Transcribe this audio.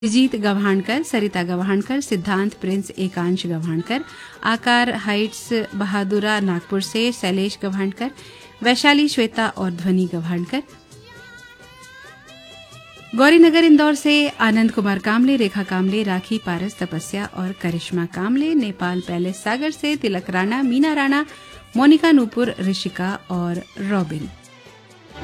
अभिजीत गव्हाणकर, सरिता गव्हाणकर, सिद्धांत प्रिंस एकांश गव्हाणकर, आकार हाइट्स बहादुरा नागपुर से शैलेश गव्हाणकर, वैशाली श्वेता और ध्वनि गव्हाणकर, गौरीनगर इंदौर से आनंद कुमार कामले, रेखा कामले, राखी पारस तपस्या और करिश्मा कामले, नेपाल पैलेस सागर से तिलक राणा, मीना राणा, मोनिका नूपुर, ऋषिका और रॉबिन।